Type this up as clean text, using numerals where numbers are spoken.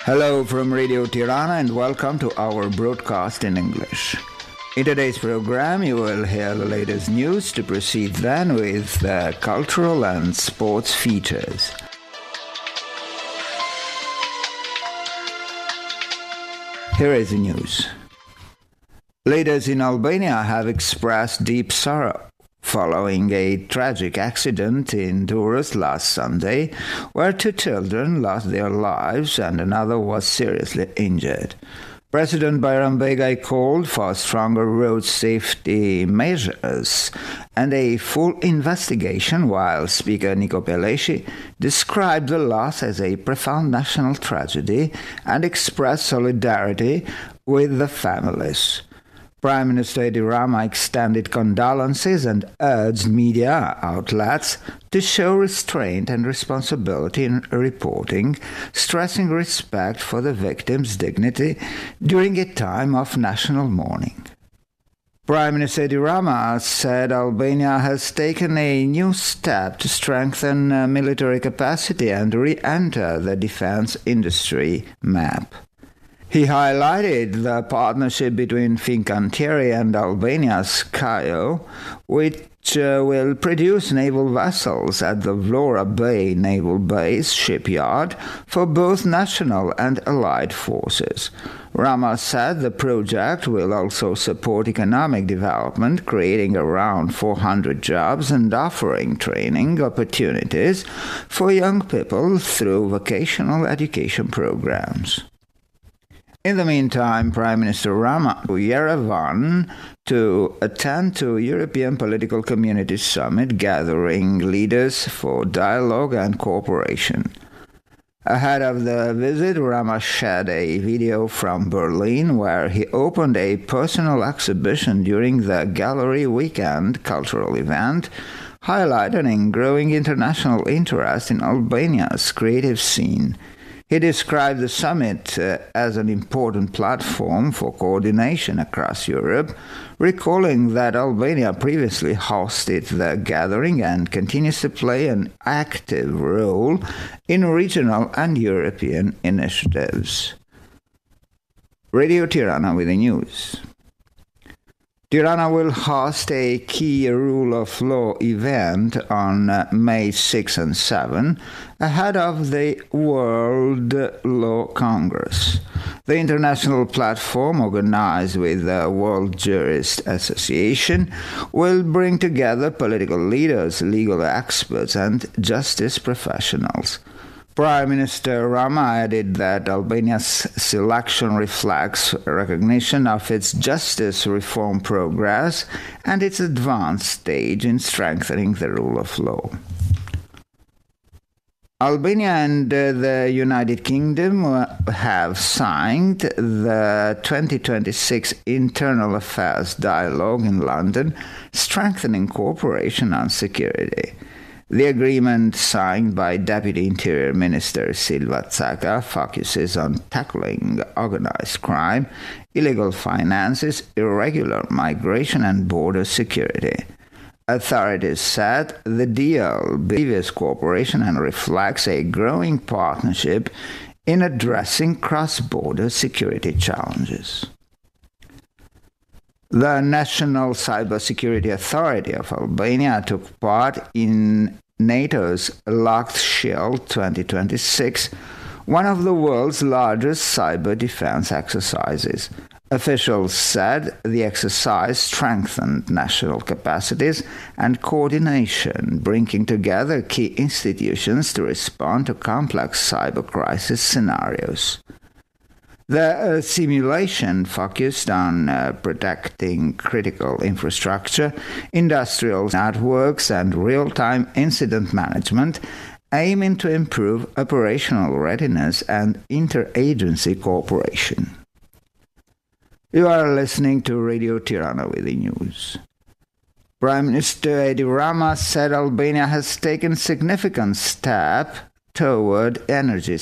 Hello from Radio Tirana and welcome to our broadcast in English. In today's program, you will hear the latest news to proceed then with the cultural and sports features. Here is the news. Leaders in Albania have expressed deep sorrow following a tragic accident in Durrës last Sunday, where 2 children lost their lives and another was seriously injured. President Bayram Begay called for stronger road safety measures and a full investigation, while Speaker Niko Peleshi described the loss as a profound national tragedy and expressed solidarity with the families. Prime Minister Edi Rama extended condolences and urged media outlets to show restraint and responsibility in reporting, stressing respect for the victim's dignity during a time of national mourning. Prime Minister Edi Rama said Albania has taken a new step to strengthen military capacity and re-enter the defense industry map. He highlighted the partnership between Fincantieri and Albania's CAIO, which will produce naval vessels at the Vlora Bay Naval Base shipyard for both national and allied forces. Rama said the project will also support economic development, creating around 400 jobs and offering training opportunities for young people through vocational education programs. In the meantime, Prime Minister Rama to Yerevan to attend to European Political Community Summit, gathering leaders for dialogue and cooperation. Ahead of the visit, Rama shared a video from Berlin where he opened a personal exhibition during the Gallery Weekend cultural event, highlighting growing international interest in Albania's creative scene. He described the summit as an important platform for coordination across Europe, recalling that Albania previously hosted the gathering and continues to play an active role in regional and European initiatives. Radio Tirana with the news. Tirana will host a key rule of law event on May 6 and 7 ahead of the World Law Congress. The international platform, organized with the World Jurist Association, will bring together political leaders, legal experts, and justice professionals. Prime Minister Rama added that Albania's selection reflects recognition of its justice reform progress and its advanced stage in strengthening the rule of law. Albania and the United Kingdom have signed the 2026 Internal Affairs Dialogue in London, strengthening cooperation on security. The agreement, signed by Deputy Interior Minister Silva Tsaka, focuses on tackling organized crime, illegal finances, irregular migration, and border security. Authorities said the deal previous cooperation and reflects a growing partnership in addressing cross-border security challenges. The National Cybersecurity Authority of Albania took part in NATO's Locked Shield 2026, one of the world's largest cyber defense exercises. Officials said the exercise strengthened national capacities and coordination, bringing together key institutions to respond to complex cyber crisis scenarios. The simulation focused on protecting critical infrastructure, industrial networks, and real-time incident management, aiming to improve operational readiness and interagency cooperation. You are listening to Radio Tirana with the news. Prime Minister Edi Rama said Albania has taken significant step toward energy